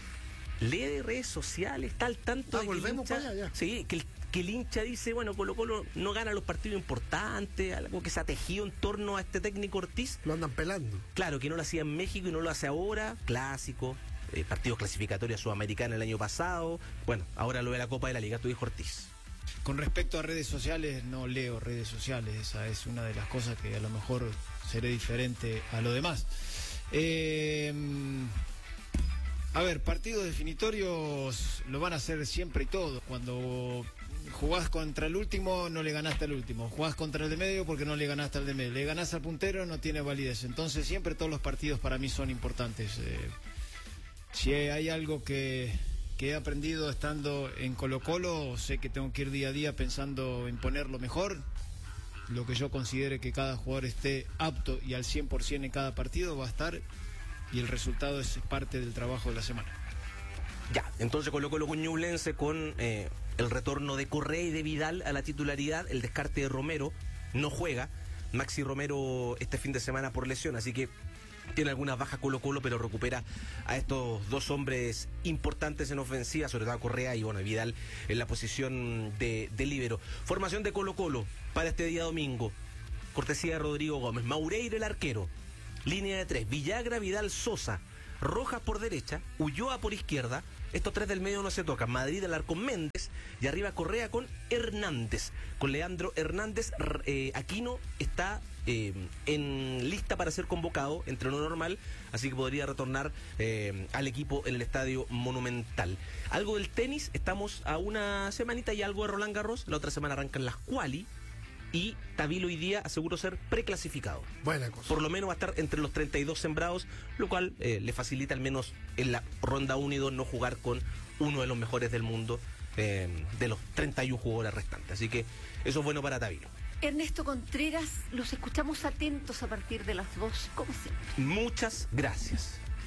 Speaker 17: ¿lee redes sociales? ¿Está al tanto
Speaker 7: Ah,
Speaker 17: de que el
Speaker 7: volvemos
Speaker 17: hincha-
Speaker 7: para allá, ya.
Speaker 17: Sí, que el, que el hincha dice, bueno, Colo Colo no gana los partidos importantes, algo que se ha tejido en torno a este técnico Ortiz.
Speaker 7: Lo andan pelando.
Speaker 17: Claro, que no lo hacía en México y no lo hace ahora, clásico, eh, partidos clasificatorios sudamericanos el año pasado, bueno, ahora lo de la Copa de la Liga, tú dijo Ortiz.
Speaker 19: Con respecto a redes sociales, no leo redes sociales, esa es una de las cosas que a lo mejor seré diferente a lo demás. Eh, a ver, partidos definitorios lo van a hacer siempre y todo. Cuando jugás contra el último, no le ganaste al último. Jugás contra el de medio porque no le ganaste al de medio. Le ganás al puntero, no tiene validez. Entonces siempre todos los partidos para mí son importantes. Eh, si hay algo que... que he aprendido estando en Colo Colo, sé que tengo que ir día a día pensando en poner lo mejor, lo que yo considere que cada jugador esté apto y al cien por ciento en cada partido va a estar, y el resultado es parte del trabajo de la semana.
Speaker 17: Ya, entonces Colo Colo con Ñublense con eh, el retorno de Correa y de Vidal a la titularidad, el descarte de Romero, no juega, Maxi Romero este fin de semana por lesión, así que tiene algunas bajas Colo Colo, pero recupera a estos dos hombres importantes en ofensiva, sobre todo a Correa y bueno, Vidal en la posición de, de líbero. Formación de Colo Colo para este día domingo, cortesía de Rodrigo Gómez, Maureiro el arquero, línea de tres, Villagra, Vidal, Sosa, Rojas por derecha, Ulloa por izquierda, estos tres del medio no se tocan, Madrid el arco Méndez y arriba Correa con Hernández, con Leandro Hernández. eh, Aquino está eh, en lista para ser convocado, entreno normal, así que podría retornar eh, al equipo en el Estadio Monumental. Algo del tenis, estamos a una semanita y algo de Roland Garros, la otra semana arrancan las quali. Y Tavilo hoy día aseguró ser preclasificado.
Speaker 7: Buena cosa.
Speaker 17: Por lo menos va a estar entre los treinta y dos sembrados, lo cual eh, le facilita al menos en la ronda uno y dos no jugar con uno de los mejores del mundo, eh, de los treinta y uno jugadores restantes. Así que eso es bueno para Tavilo.
Speaker 6: Ernesto Contreras, los escuchamos atentos a partir de las dos, como siempre.
Speaker 17: Muchas gracias.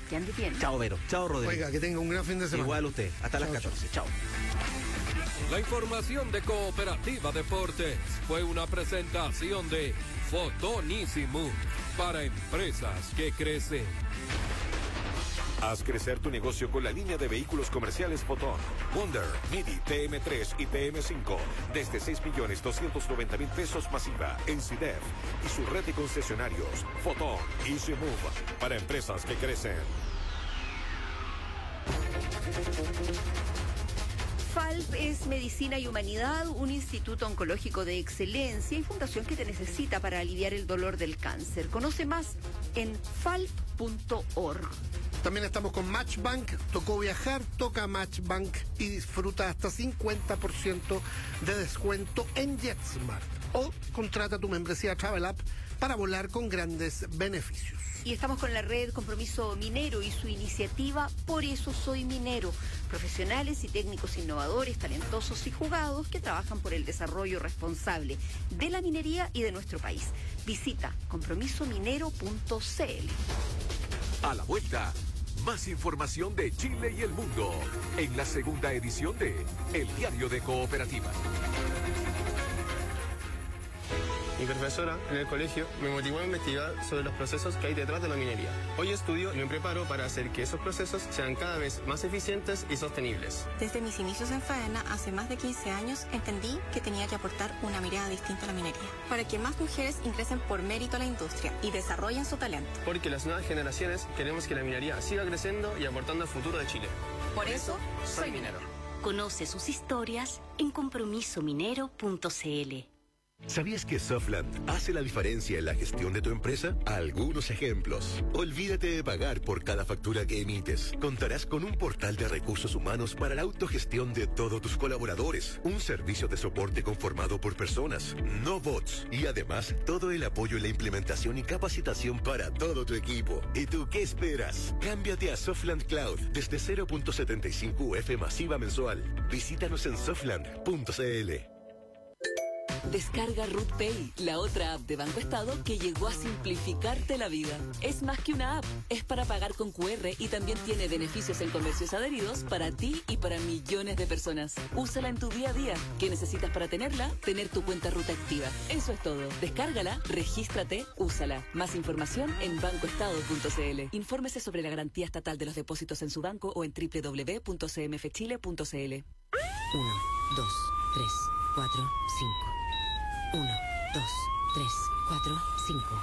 Speaker 6: Que ande bien.
Speaker 17: Chao, Vero. Chao, Rodrigo.
Speaker 7: Oiga, que tenga un gran fin de semana.
Speaker 17: Igual usted. Hasta las catorce. Chao.
Speaker 16: La información de Cooperativa Deportes fue una presentación de Fotonísimo para empresas que crecen.
Speaker 2: Haz crecer tu negocio con la línea de vehículos comerciales Fotón, Wonder, Midi, T M tres y T M cinco desde seis millones doscientos noventa mil pesos masiva en C I D E F y su red de concesionarios Fotón Easy Move para empresas que crecen.
Speaker 6: FALP es Medicina y Humanidad, un instituto oncológico de excelencia y fundación que te necesita para aliviar el dolor del cáncer. Conoce más en falp punto org.
Speaker 7: También estamos con Matchbank. Tocó viajar, toca Matchbank y disfruta hasta cincuenta por ciento de descuento en JetSmart. O contrata tu membresía Travel App para volar con grandes beneficios.
Speaker 6: Y estamos con la red Compromiso Minero y su iniciativa Por eso soy minero. Profesionales y técnicos innovadores, talentosos y jugados que trabajan por el desarrollo responsable de la minería y de nuestro país. Visita compromiso minero punto c l.
Speaker 5: A la vuelta, más información de Chile y el mundo en la segunda edición de El Diario de Cooperativa.
Speaker 20: Mi profesora en el colegio me motivó a investigar sobre los procesos que hay detrás de la minería. Hoy estudio y me preparo para hacer que esos procesos sean cada vez más eficientes y sostenibles.
Speaker 21: Desde mis inicios en Faena, hace más de quince años, entendí que tenía que aportar una mirada distinta a la minería, para que más mujeres ingresen por mérito a la industria y desarrollen su talento.
Speaker 20: Porque las nuevas generaciones queremos que la minería siga creciendo y aportando al futuro de Chile.
Speaker 21: Por eso, soy minero.
Speaker 22: Conoce sus historias en compromiso minero punto c l.
Speaker 3: ¿Sabías que Softland hace la diferencia en la gestión de tu empresa? Algunos ejemplos. Olvídate de pagar por cada factura que emites. Contarás con un portal de recursos humanos para la autogestión de todos tus colaboradores. Un servicio de soporte conformado por personas, no bots. Y además, todo el apoyo en la implementación y capacitación para todo tu equipo. ¿Y tú qué esperas? Cámbiate a Softland Cloud desde cero punto setenta y cinco U F masiva mensual. Visítanos en softland punto c l.
Speaker 23: Descarga Root Pay, la otra app de Banco Estado que llegó a simplificarte la vida. Es más que una app, es para pagar con cu erre y también tiene beneficios en comercios adheridos para ti y para millones de personas. Úsala en tu día a día. ¿Qué necesitas para tenerla? Tener tu cuenta Ruta activa. Eso es todo. Descárgala, regístrate, úsala. Más información en banco estado punto c l. Infórmese sobre la garantía estatal de los depósitos en su banco o en doble u doble u doble u punto c m f chile punto c l.
Speaker 22: Uno, dos, tres, cuatro, cinco. Uno, dos, tres, cuatro, cinco.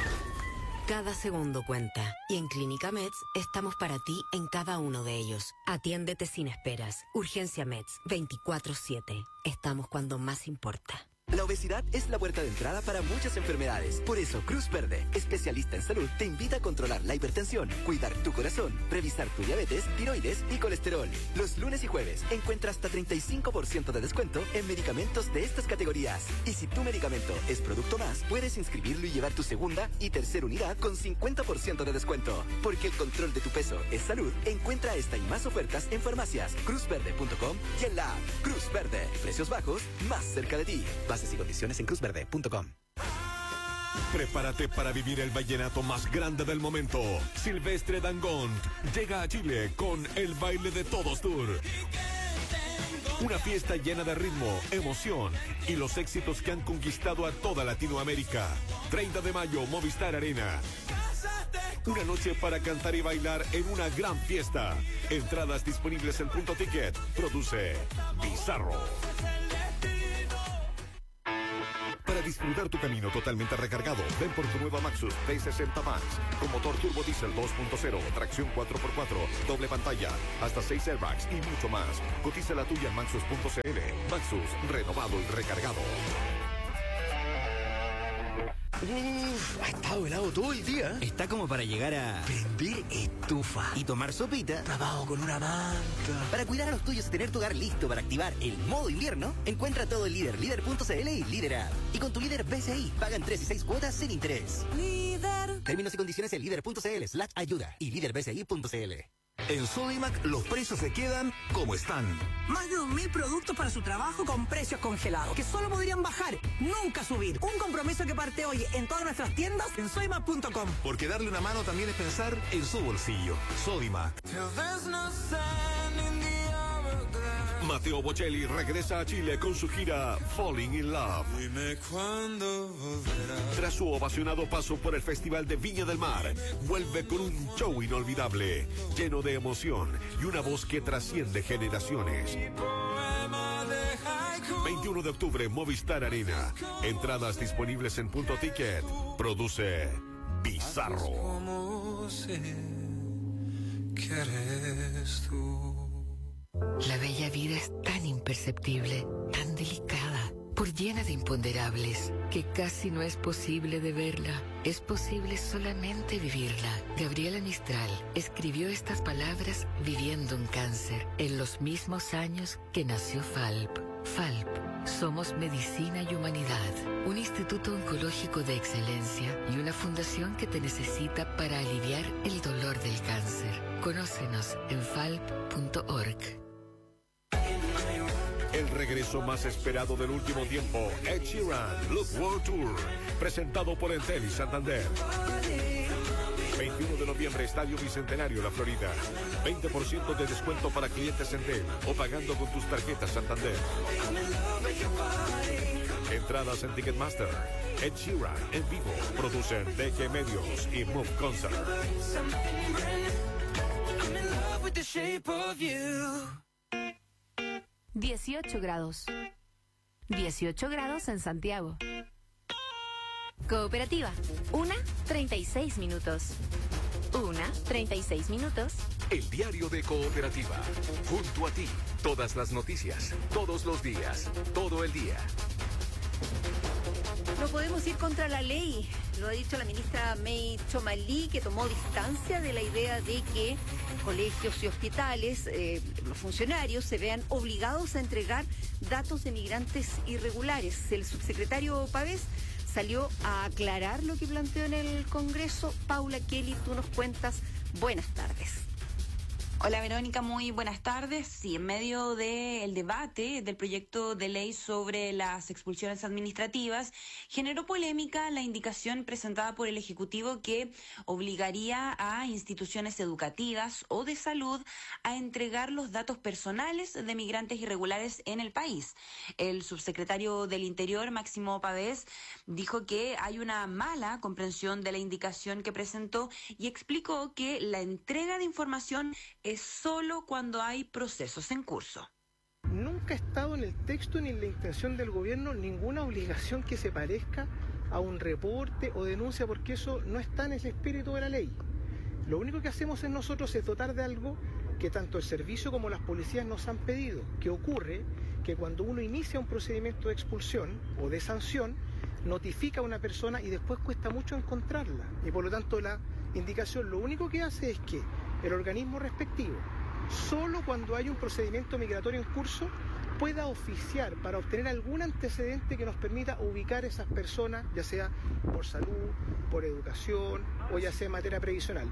Speaker 22: Cada segundo cuenta. Y en Clínica Meds estamos para ti en cada uno de ellos. Atiéndete sin esperas. Urgencia Meds, veinticuatro siete. Estamos cuando más importa.
Speaker 24: La obesidad es la puerta de entrada para muchas enfermedades. Por eso, Cruz Verde, especialista en salud, te invita a controlar la hipertensión, cuidar tu corazón, revisar tu diabetes, tiroides y colesterol. Los lunes y jueves encuentra hasta treinta y cinco por ciento de descuento en medicamentos de estas categorías. Y si tu medicamento es producto más, puedes inscribirlo y llevar tu segunda y tercera unidad con cincuenta por ciento de descuento. Porque el control de tu peso es salud. Encuentra esta y más ofertas en farmacias, cruz verde punto com y en la app Cruz Verde. Precios bajos, más cerca de ti. Bases y condiciones en cruz verde punto com.
Speaker 2: Prepárate para vivir el vallenato más grande del momento. Silvestre Dangond llega a Chile con el Baile de Todos Tour. Una fiesta llena de ritmo, emoción y los éxitos que han conquistado a toda Latinoamérica. treinta de mayo, Movistar Arena. Una noche para cantar y bailar en una gran fiesta. Entradas disponibles en Punto Ticket. Produce Bizarro. Para disfrutar tu camino totalmente recargado, ven por tu nueva Maxus T sesenta Max, con motor turbo diésel dos punto cero, tracción cuatro por cuatro, doble pantalla, hasta seis airbags y mucho más. Cotiza la tuya en maxus punto c l. Maxus, renovado y recargado.
Speaker 25: Uf, ha estado helado todo el día.
Speaker 17: Está como para llegar a
Speaker 25: prender estufa
Speaker 17: y tomar sopita.
Speaker 25: Tapado con una manta.
Speaker 24: Para cuidar a los tuyos y tener tu hogar listo para activar el modo invierno, encuentra todo en Líder, líder punto c l y Líder App. Y con tu Líder B C I, pagan tres y seis cuotas sin interés. Líder. Términos y condiciones en líder punto c l slash ayuda y líder b c i punto c l.
Speaker 1: En Sodimac los precios se quedan como están.
Speaker 9: Más de dos mil productos para su trabajo con precios congelados, que solo podrían bajar, nunca subir. Un compromiso que parte hoy en todas nuestras tiendas en sodimac punto com.
Speaker 1: Porque darle una mano también es pensar en su bolsillo. Sodimac.
Speaker 2: Matteo Bocelli regresa a Chile con su gira Falling in Love. Tras su ovacionado paso por el Festival de Viña del Mar, vuelve con un show inolvidable, lleno de emoción y una voz que trasciende generaciones. veintiuno de octubre, Movistar Arena. Entradas disponibles en Punto Ticket. Produce Bizarro.
Speaker 10: ¿Qué eres tú? La bella vida es tan imperceptible, tan delicada, por llena de imponderables, que casi no es posible de verla. Es posible solamente vivirla. Gabriela Mistral escribió estas palabras viviendo un cáncer, en los mismos años que nació Falp. Falp, somos medicina y humanidad, un instituto oncológico de excelencia y una fundación que te necesita para aliviar el dolor del cáncer. Conócenos en falp punto org.
Speaker 2: El regreso más esperado del último tiempo, Ed Sheeran, Look World Tour, presentado por Entel y Santander. veintiuno de noviembre, Estadio Bicentenario, La Florida. veinte por ciento de descuento para clientes Entel o pagando con tus tarjetas Santander. Entradas en Ticketmaster. Ed Sheeran en vivo. Producen D G Medios y Move Concert.
Speaker 4: dieciocho grados. dieciocho grados en Santiago. Cooperativa, una treinta y seis minutos. una treinta y seis minutos.
Speaker 5: El diario de Cooperativa. Junto a ti, todas las noticias, todos los días, todo el día.
Speaker 6: No podemos ir contra la ley, lo ha dicho la ministra May Chomalí, que tomó distancia de la idea de que colegios y hospitales, eh, los funcionarios, se vean obligados a entregar datos de migrantes irregulares. El subsecretario Pavés salió a aclarar lo que planteó en el Congreso. Paula Kelly, tú nos cuentas. Buenas tardes.
Speaker 11: Hola Verónica, muy buenas tardes. Sí, en medio del debate del proyecto de ley sobre las expulsiones administrativas, generó polémica la indicación presentada por el Ejecutivo que obligaría a instituciones educativas o de salud a entregar los datos personales de migrantes irregulares en el país. El subsecretario del Interior, Máximo Pavés, dijo que hay una mala comprensión de la indicación que presentó y explicó que la entrega de información es solo cuando hay procesos en curso.
Speaker 12: Nunca ha estado en el texto ni en la intención del gobierno ninguna obligación que se parezca a un reporte o denuncia, porque eso no está en el espíritu de la ley. Lo único que hacemos en nosotros es dotar de algo que tanto el servicio como las policías nos han pedido, que ocurre que cuando uno inicia un procedimiento de expulsión o de sanción, notifica a una persona y después cuesta mucho encontrarla. Y por lo tanto la indicación lo único que hace es que el organismo respectivo, solo cuando hay un procedimiento migratorio en curso, pueda oficiar para obtener algún antecedente que nos permita ubicar a esas personas, ya sea por salud, por educación o ya sea en materia previsional.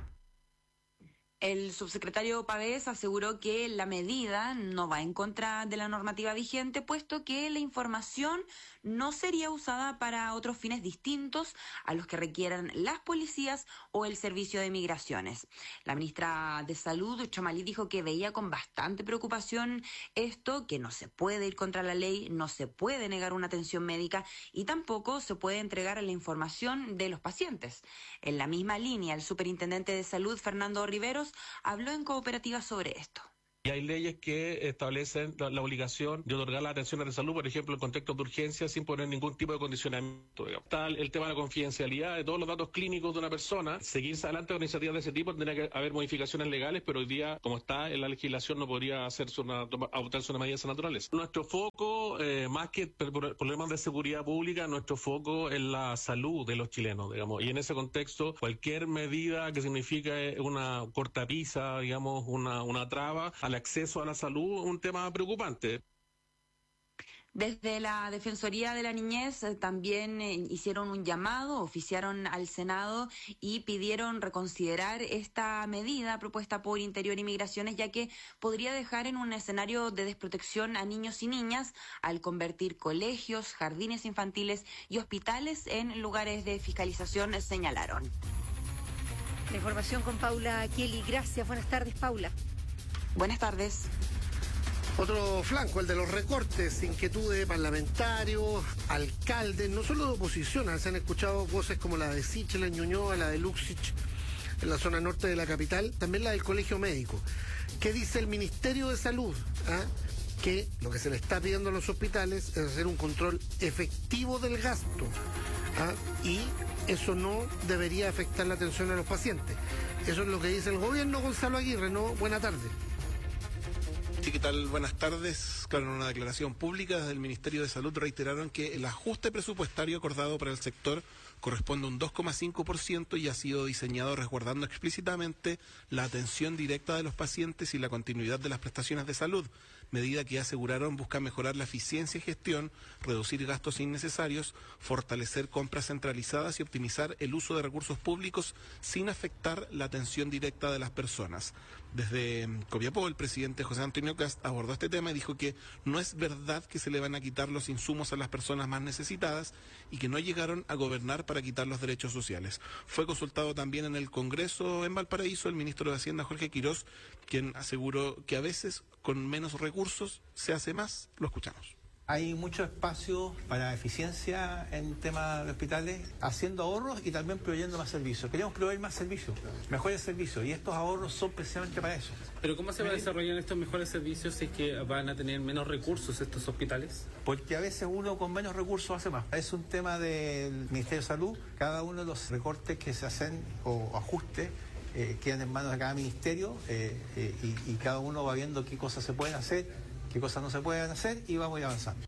Speaker 11: El subsecretario Pavés aseguró que la medida no va en contra de la normativa vigente, puesto que la información no sería usada para otros fines distintos a los que requieran las policías o el servicio de migraciones. La ministra de Salud, Chomalí, dijo que veía con bastante preocupación esto, que no se puede ir contra la ley, no se puede negar una atención médica y tampoco se puede entregar la información de los pacientes. En la misma línea, el superintendente de Salud, Fernando Riveros, habló en Cooperativa sobre esto.
Speaker 26: Y hay leyes que establecen la, la obligación de otorgar las atenciones de salud, por ejemplo, en contextos de urgencia, sin poner ningún tipo de condicionamiento. Digamos. Tal el tema de la confidencialidad de todos los datos clínicos de una persona. Seguirse adelante con iniciativas de ese tipo, tendría que haber modificaciones legales, pero hoy día, como está en la legislación, no podría hacerse una, adoptarse una medida naturales. Nuestro foco, eh, más que por problemas de seguridad pública, nuestro foco es la salud de los chilenos, digamos. Y en ese contexto, cualquier medida que signifique una cortapisa, digamos, una, una traba al acceso a la salud, un tema preocupante.
Speaker 11: Desde la Defensoría de la Niñez eh, también eh, hicieron un llamado, oficiaron al Senado y pidieron reconsiderar esta medida propuesta por Interior y Migraciones, ya que podría dejar en un escenario de desprotección a niños y niñas al convertir colegios, jardines infantiles y hospitales en lugares de fiscalización, señalaron.
Speaker 6: La información con Paula Kelly. Gracias. Buenas tardes, Paula.
Speaker 11: Buenas tardes.
Speaker 7: Otro flanco, el de los recortes, inquietudes de parlamentarios, alcaldes, no solo de oposición, se han escuchado voces como la de Sichel en Ñuñoa, la de Luxich en la zona norte de la capital, también la del Colegio Médico. ¿Qué dice el Ministerio de Salud? ¿Ah? Que lo que se le está pidiendo a los hospitales es hacer un control efectivo del gasto. ¿Ah? Y eso no debería afectar la atención a los pacientes. Eso es lo que dice el gobierno. Gonzalo Aguirre, ¿no? Buena tarde.
Speaker 8: Sí, ¿qué tal? Buenas tardes. Claro, en una declaración pública desde el Ministerio de Salud reiteraron que el ajuste presupuestario acordado para el sector corresponde a un dos coma cinco por ciento y ha sido diseñado resguardando explícitamente la atención directa de los pacientes y la continuidad de las prestaciones de salud, medida que aseguraron busca mejorar la eficiencia y gestión, reducir gastos innecesarios, fortalecer compras centralizadas y optimizar el uso de recursos públicos sin afectar la atención directa de las personas. Desde Copiapó, el presidente José Antonio Kast abordó este tema y dijo que no es verdad que se le van a quitar los insumos a las personas más necesitadas y que no llegaron a gobernar para quitar los derechos sociales. Fue consultado también en el Congreso en Valparaíso el ministro de Hacienda, Jorge Quirós, quien aseguró que a veces con menos recursos se hace más. Lo escuchamos.
Speaker 13: Hay mucho espacio para eficiencia en temas de hospitales, haciendo ahorros y también proveyendo más servicios. Queremos proveer más servicios, mejores servicios, y estos ahorros son precisamente para eso.
Speaker 14: ¿Pero cómo se va a desarrollar estos mejores servicios si es que van a tener menos recursos estos hospitales?
Speaker 13: Porque a veces uno con menos recursos hace más. Es un tema del Ministerio de Salud. Cada uno de los recortes que se hacen o ajustes eh, quedan en manos de cada ministerio eh, eh, y, y cada uno va viendo qué cosas se pueden hacer, qué cosas no se pueden hacer y vamos a ir avanzando.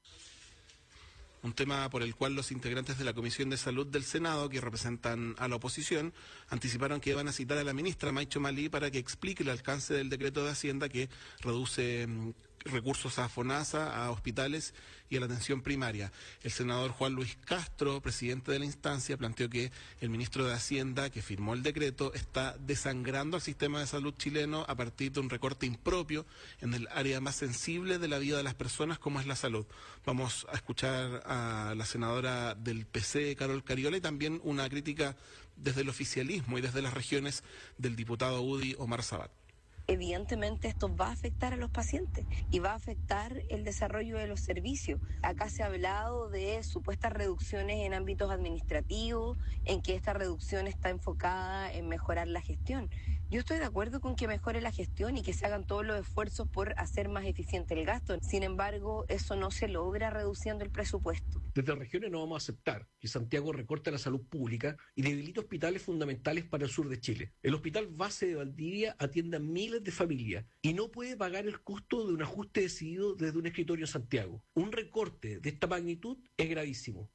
Speaker 8: Un tema por el cual los integrantes de la Comisión de Salud del Senado, que representan a la oposición, anticiparon que iban a citar a la ministra Maicho Malí para que explique el alcance del decreto de Hacienda que reduce recursos a FONASA, a hospitales y a la atención primaria. El senador Juan Luis Castro, presidente de la instancia, planteó que el ministro de Hacienda, que firmó el decreto, está desangrando al sistema de salud chileno a partir de un recorte impropio en el área más sensible de la vida de las personas, como es la salud. Vamos a escuchar a la senadora del P C, Carol Cariola, y también una crítica desde el oficialismo y desde las regiones del diputado U D I, Omar Sabat.
Speaker 15: Evidentemente esto va a afectar a los pacientes y va a afectar el desarrollo de los servicios. Acá se ha hablado de supuestas reducciones en ámbitos administrativos, en que esta reducción está enfocada en mejorar la gestión. Yo estoy de acuerdo con que mejore la gestión y que se hagan todos los esfuerzos por hacer más eficiente el gasto. Sin embargo, eso no se logra reduciendo el presupuesto.
Speaker 18: Desde regiones no vamos a aceptar que Santiago recorte la salud pública y debilite hospitales fundamentales para el sur de Chile. El hospital base de Valdivia atiende a miles de familias y no puede pagar el costo de un ajuste decidido desde un escritorio en Santiago. Un recorte de esta magnitud es gravísimo.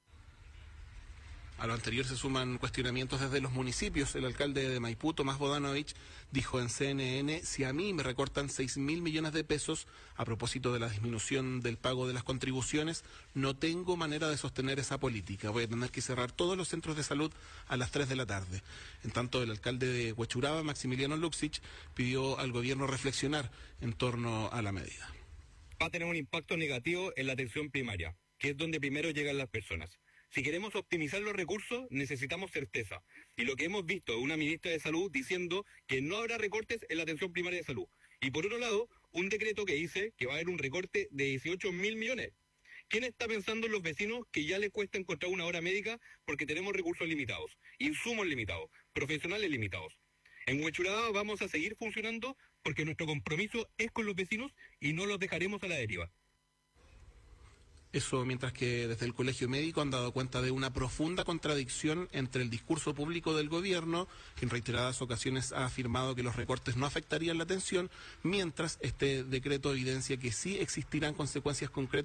Speaker 8: A lo anterior se suman cuestionamientos desde los municipios. El alcalde de Maipú, Tomás Bodanovich, dijo en C N N, si a mí me recortan seis mil millones de pesos a propósito de la disminución del pago de las contribuciones, no tengo manera de sostener esa política. Voy a tener que cerrar todos los centros de salud a las tres de la tarde. En tanto, el alcalde de Huechuraba, Maximiliano Luxich, pidió al gobierno reflexionar en torno a la medida.
Speaker 19: Va a tener un impacto negativo en la atención primaria, que es donde primero llegan las personas. Si queremos optimizar los recursos, necesitamos certeza. Y lo que hemos visto es una ministra de Salud diciendo que no habrá recortes en la atención primaria de salud. Y por otro lado, un decreto que dice que va a haber un recorte de dieciocho mil millones. ¿Quién está pensando en los vecinos que ya les cuesta encontrar una hora médica porque tenemos recursos limitados, insumos limitados, profesionales limitados? En Huechuraba vamos a seguir funcionando porque nuestro compromiso es con los vecinos y no los dejaremos a la deriva.
Speaker 8: Eso mientras que desde el Colegio Médico han dado cuenta de una profunda contradicción entre el discurso público del gobierno, que en reiteradas ocasiones ha afirmado que los recortes no afectarían la atención, mientras este decreto evidencia que sí existirán consecuencias concretas